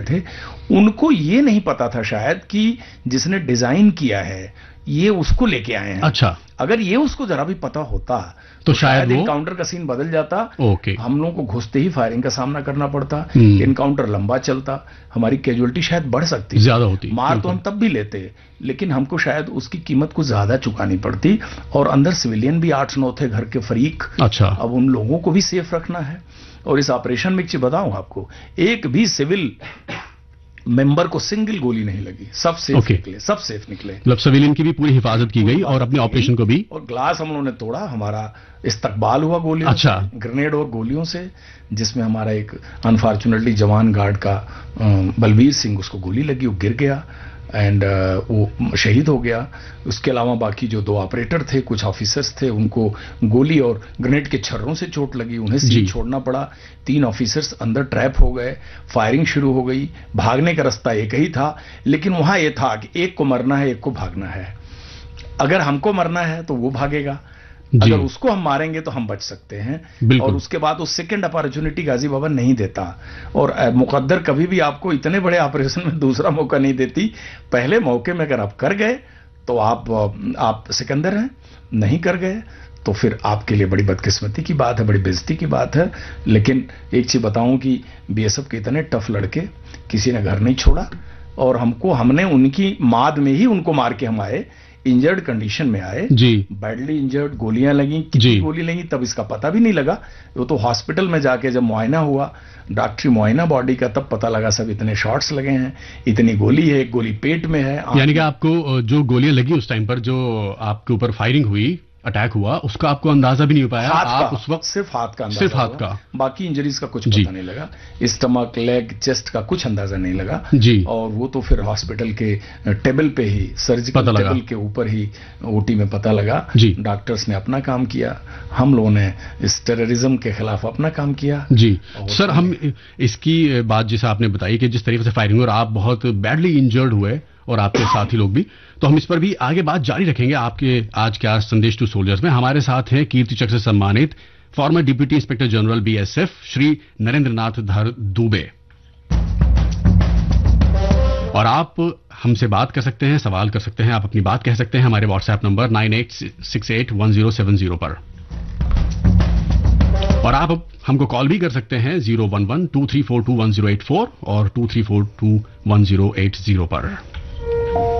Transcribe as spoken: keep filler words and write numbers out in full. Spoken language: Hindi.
थे, उनको ये नहीं पता था शायद कि जिसने डिजाइन किया है ये उसको लेके आए हैं। अच्छा, अगर ये उसको जरा भी पता होता तो, तो शायद वो इनकाउंटर का सीन बदल जाता। ओके, हम लोगों को घुसते ही फायरिंग का सामना करना पड़ता, हम्म। इनकाउंटर लंबा चलता, हमारी कैजुअलिटी शायद बढ़ सकती, ज्यादा होती, मार तो हम तब भी लेते, लेकिन हमको शायद उसकी कीमत कुछ ज्यादा चुकानी पड़ती। और अंदर सिविलियन भी आठ नौ थे, घर के फरीक। अच्छा, अब उन लोगों को भी सेफ रखना है। और इस ऑपरेशन में एक चीज बताऊं आपको, एक भी सिविल मेंबर को सिंगल गोली नहीं लगी, सब सेफ okay. निकले, सब सेफ निकले। मतलब सिविलियन की भी पूरी हिफाजत की गई और अपने ऑपरेशन को भी। और ग्लास हम लोगों ने तोड़ा, हमारा इस्तकबाल हुआ गोलियों अच्छा। से, ग्रेनेड और गोलियों से, जिसमें हमारा एक अनफॉर्चुनेटली जवान गार्ड का बलबीर सिंह, उसको गोली लगी, वो गिर गया एंड uh, वो शहीद हो गया। उसके अलावा बाकी जो दो ऑपरेटर थे, कुछ ऑफिसर्स थे, उनको गोली और ग्रेनेड के छर्रों से चोट लगी, उन्हें सीन छोड़ना पड़ा। तीन ऑफिसर्स अंदर ट्रैप हो गए, फायरिंग शुरू हो गई। भागने का रास्ता एक ही था, लेकिन वहां यह था कि एक को मरना है, एक को भागना है। अगर हमको मरना है तो वो भागेगा, अगर उसको हम मारेंगे तो हम बच सकते हैं। और उसके बाद वो सेकंड अपॉर्चुनिटी गाजी बाबा नहीं देता, और मुकद्दर कभी भी आपको इतने बड़े ऑपरेशन में दूसरा मौका नहीं देती। पहले मौके में अगर आप कर गए तो आप आप सिकंदर हैं, नहीं कर गए तो फिर आपके लिए बड़ी बदकिस्मती की बात है, बड़ी बेइज्जती की बात है। लेकिन एक चीज बताऊं कि बीएसएफ के इतने टफ लड़के, किसी ने घर नहीं छोड़ा, और हमको हमने उनकी माद में ही उनको मार के हम आए, इंजर्ड कंडीशन में आए जी, बैडली इंजर्ड, गोलियां लगी, कितनी गोली लगी तब इसका पता भी नहीं लगा। वो तो हॉस्पिटल में जाके जब मुआयना हुआ, डॉक्टरी मुआयना बॉडी का, तब पता लगा सब इतने शॉट्स लगे हैं, इतनी गोली है, एक गोली पेट में है। यानी कि आपको जो गोलियां लगी उस टाइम पर, जो आपके ऊपर फायरिंग हुई, अटैक हुआ, उसका आपको अंदाजा भी नहीं हो पाया? हाथ आप का, उस वक्त सिर्फ हाथ का अंदाजा, सिर्फ हाथ का, बाकी इंजरीज का कुछ पता नहीं लगा, स्टमक, लेग, चेस्ट का कुछ अंदाजा नहीं लगा जी। और वो तो फिर हॉस्पिटल के टेबल पे ही, सर्जिकल टेबल के ऊपर ही ओटी में पता लगा। डॉक्टर्स ने अपना काम किया, हम लोगों ने इस टेररिज्म के खिलाफ अपना काम किया जी। सर, हम इसकी बात जैसे आपने बताई कि जिस तरीके से फायरिंग, और आप बहुत बैडली इंजर्ड हुए और आपके साथी लोग भी, तो हम इस पर भी आगे बात जारी रखेंगे आपके आज के आज संदेश टू सोल्जर्स में। हमारे साथ हैं कीर्ति चक्र से सम्मानित farmer deputy inspector general BSF Shri Narendra नाथ धर दुबे। और आप हमसे बात कर सकते हैं, सवाल कर सकते हैं, आप अपनी बात कह सकते हैं हमारे WhatsApp number nine eight six eight one zero seven zero पर, और आप हमको कॉल भी कर सकते हैं zero one one two three four to one zero eight four और to three four to one zero eight zero पर।